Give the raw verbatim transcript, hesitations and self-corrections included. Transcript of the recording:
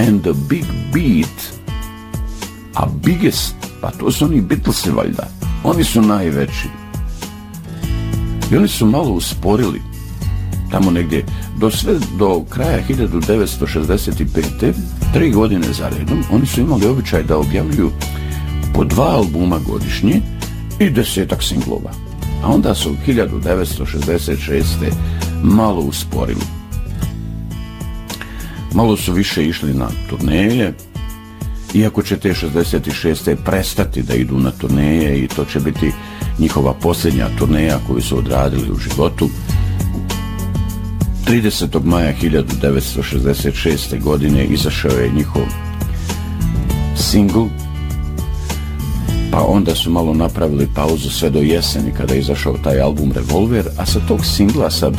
and the Big Beat, a biggest, pa to su oni Beatlesi valjda, oni su najveći. I oni su malo usporili, tamo negdje, do sve do kraja hiljadu devetsto šezdeset pete. tri godine za redom, oni su imali običaj da objavljuju po dva albuma godišnje i desetak singlova. A onda su hiljadu devetsto šezdeset šeste. malo usporili. Malo su više išli na turneje, iako će te šezdeset šeste. prestati da idu na turneje i to će biti njihova posljednja turneja koju su odradili u životu. tridesetog maja hiljadu devetsto šezdeset šeste. godine izašao je njihov singl, pa onda su malo napravili pauzu sve do jeseni kada je izašao taj album Revolver, a sa tog singla, sa